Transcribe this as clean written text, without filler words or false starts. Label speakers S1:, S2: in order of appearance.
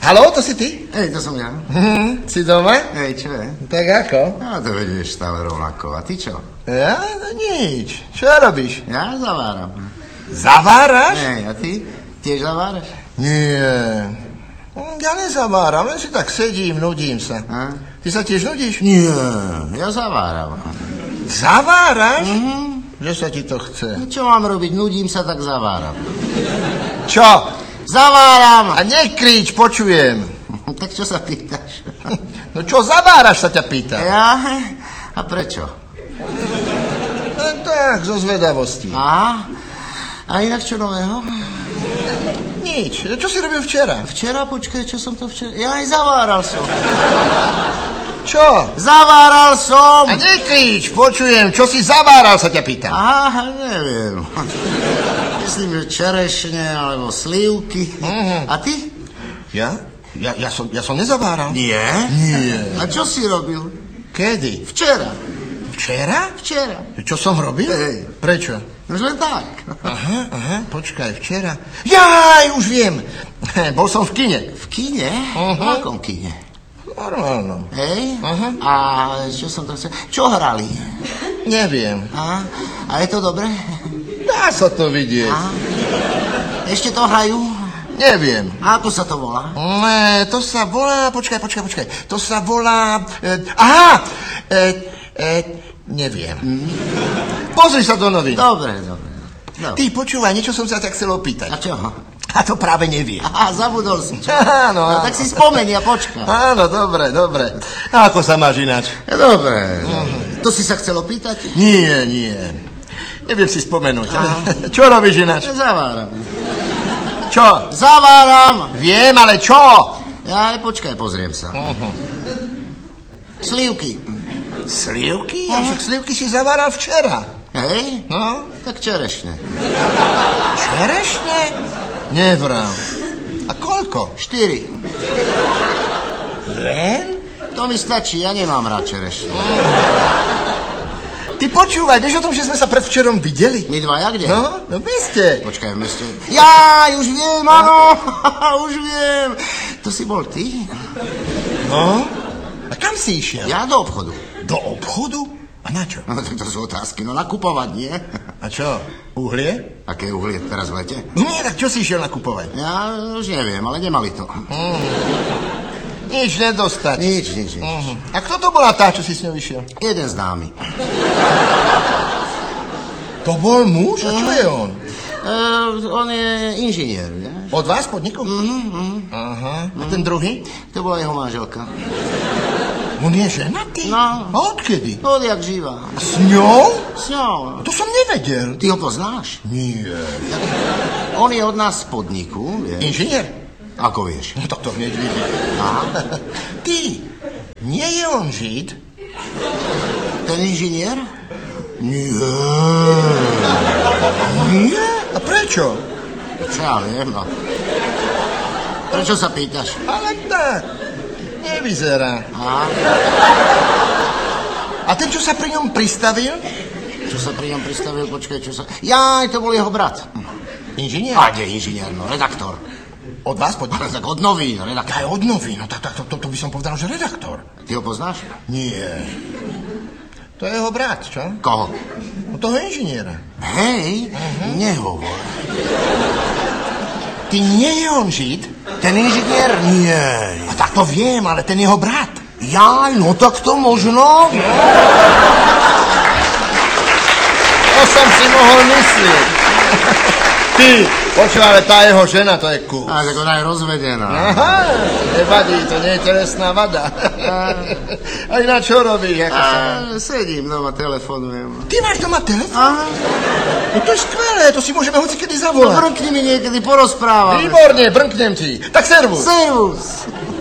S1: Haló, to si ty?
S2: Hej, to som ja.
S1: Si doma?
S2: Hej, čo je?
S1: Tak ako?
S2: No, to vedieš stále rovnako. A ty čo?
S1: Ja? No nič. Čo robíš?
S2: Ja zaváram.
S1: Zaváraš?
S2: Hej, a ty? Tiež zaváraš?
S1: Nie. Ja nezaváram, len si tak sedím, nudím sa.
S2: A?
S1: Ty sa tiež nudíš?
S2: Nie, ja zaváram.
S1: Zaváraš? Že sa ti to chce?
S2: Čo mám robiť? Nudím sa, tak zaváram.
S1: Čo?
S2: Zaváram!
S1: A nekrič, počujem.
S2: Tak čo sa pýtaš?
S1: No čo zaváraš, sa ťa pýta.
S2: Ja? A prečo?
S1: Len tak, zo zvedavosti.
S2: A inak čo nového?
S1: Nič. Čo si robil včera?
S2: Včera, počkaj, čo som to včera... Ja aj zaváral som.
S1: Čo?
S2: Zaváral som!
S1: A nekrič, počujem. Čo si zaváral, sa ťa pýta.
S2: Neviem. Myslím, že čerešne, alebo slivky. A ty?
S1: Ja som nezaváral.
S2: Nie?
S1: Nie.
S2: A čo si robil?
S1: Kedy?
S2: Včera.
S1: Včera?
S2: Včera.
S1: Čo som robil?
S2: Hej.
S1: Prečo?
S2: Už len tak.
S1: Aha, počkaj, včera. Jaj, už viem. Bol som v kine.
S2: V kine? V akom kine?
S1: Normálno.
S2: Hej? A čo som to chcel? Čo hrali?
S1: Neviem.
S2: A je to dobré?
S1: Dá sa to vidieť.
S2: Ešte to hrajú?
S1: Neviem.
S2: A ako sa to volá?
S1: To sa volá... Počkaj. To sa volá... Neviem. Pozri sa do novín.
S2: Dobre.
S1: Ty, počúvaj, niečo som sa tak chcel opýtať.
S2: A čo?
S1: A to práve neviem.
S2: Zabudol si. Čo?
S1: Áno.
S2: No, tak si spomeni a počkaj.
S1: Áno, dobre. A ako sa máš ináč?
S2: Dobre. To si sa chcel opýtať?
S1: Nie. Neviem si spomenúť. Čo robíš ináč?
S2: Zaváram.
S1: Čo?
S2: Zaváram.
S1: Viem, ale čo?
S2: Ja, počkaj, pozriem sa. Slivky.
S1: Slivky? Však slivky si zaváral včera.
S2: Hej?
S1: No?
S2: Tak čerešne.
S1: Čerešne? Nevrám. A koľko?
S2: 4.
S1: Len?
S2: To mi stačí, ja nemám rád čerešne.
S1: Ty počúvaj, vieš o tom, že sme sa predvčerom videli?
S2: My dvaja kde?
S1: No v meste.
S2: Počkaj, v meste. Jaj, už viem, áno. Už viem. To si bol ty?
S1: No? A kam si išiel?
S2: Ja do obchodu.
S1: Do obchodu? A na čo?
S2: No, tak to sú otázky. No, nakupovať, nie?
S1: A čo? Uhlie?
S2: Aké uhlie teraz v lete?
S1: Nie, tak čo si išiel nakupovať?
S2: Ja už neviem, ale nemali to.
S1: Nič nedostať.
S2: Nič.
S1: A kto to bola tá, čo si s ňou išiel?
S2: Jeden známy.
S1: To bol muž? A čo je on?
S2: On je inžinier, vieš?
S1: Od vás podniku? Aha. A ten druhý?
S2: To bola jeho manželka.
S1: On je ženatý?
S2: No.
S1: A odkedy?
S2: Odjak živá.
S1: A s ňou?
S2: S ňou.
S1: To som nevedel.
S2: Ty ho poznáš?
S1: Nie.
S2: On je od nás z podniku, vieš?
S1: Inžinier?
S2: Ako vieš?
S1: No tak to hneď vidím. Ty, nie je on Žid?
S2: Ten inžinier?
S1: Nie. Nie? A prečo?
S2: Čo ja viem, no. Prečo sa pýtaš?
S1: Ale tak, nevyzerá. A ten, čo sa pri ňom pristavil?
S2: Čo sa pri ňom pristavil? Počkaj, čo sa... Jaj, to bol jeho brat.
S1: Inžinier?
S2: A kde inžinier? No, redaktor.
S1: Od vás podniku?
S2: Tak od novín, redaktor.
S1: Aj od novín, no tak to by som povedal, že redaktor.
S2: Ty ho poznáš?
S1: Nie. To je jeho brat, čo?
S2: Koho?
S1: No toho inžiniera.
S2: Hej, nehovor.
S1: Ty nie je on Žid?
S2: Ten inžinier? Nie.
S1: A tak to viem, ale ten jeho brat.
S2: Jaj, no tak to možno.
S1: To som si mohol myslieť. Ty, počúva, ale tá jeho žena, to je kus.
S2: A tak ona je rozvedená.
S1: Aha, nevadí, to nie je telesná vada. A ináč čo robíš?
S2: Sedím doma, telefonujem.
S1: Ty máš doma telefon?
S2: Aha.
S1: No to je skvelé, to si môžeme hocikedy
S2: No
S1: zavolať.
S2: brnkni mi niekedy, porozprávame.
S1: Výborne, brnknem ti. Tak servus.
S2: Servus.